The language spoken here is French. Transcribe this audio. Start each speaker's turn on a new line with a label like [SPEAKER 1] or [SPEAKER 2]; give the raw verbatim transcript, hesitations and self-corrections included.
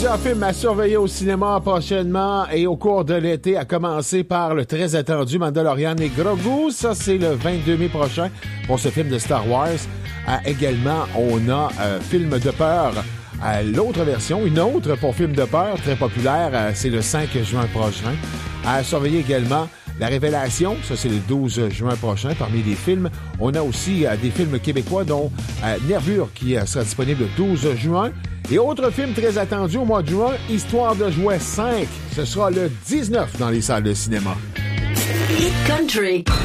[SPEAKER 1] Plusieurs films à surveiller au cinéma prochainement et au cours de l'été, à commencer par le très attendu Mandalorian et Grogu. Ça, c'est le vingt-deux mai prochain pour ce film de Star Wars. Euh, également, on a un euh, film de peur. Euh, l'autre version, une autre pour film de peur, très populaire, euh, c'est le cinq juin prochain. À surveiller également La Révélation, ça c'est le douze juin prochain. Parmi les films, on a aussi euh, des films québécois, dont euh, Nervure, qui euh, sera disponible le douze juin. Et autre film très attendu au mois de juin, Histoire de jouet cinq. Ce sera le dix-neuf dans les salles de cinéma.
[SPEAKER 2] Hit Country.